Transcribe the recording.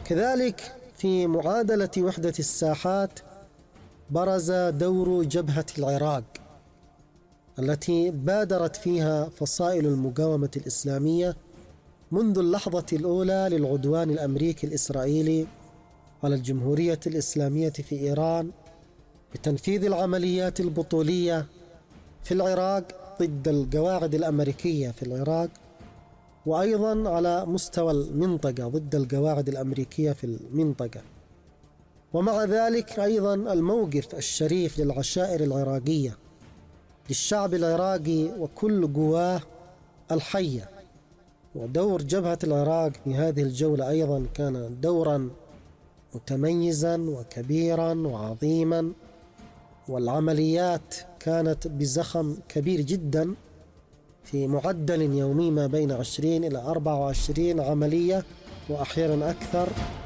كذلك في معادلة وحدة الساحات برز دور جبهة العراق التي بادرت فيها فصائل المقاومة الإسلامية منذ اللحظة الأولى للعدوان الأمريكي الإسرائيلي على الجمهورية الإسلامية في إيران بتنفيذ العمليات البطولية في العراق ضد القواعد الأمريكية في العراق، وأيضا على مستوى المنطقة ضد القواعد الأمريكية في المنطقة. ومع ذلك أيضا الموقف الشريف للعشائر العراقية، للشعب العراقي وكل قواه الحية. ودور جبهة العراق في هذه الجولة أيضا كان دورا متميزا وكبيرا وعظيما، والعمليات كانت بزخم كبير جدا في معدل يومي ما بين 20 إلى 24 عملية وأحيانا أكثر.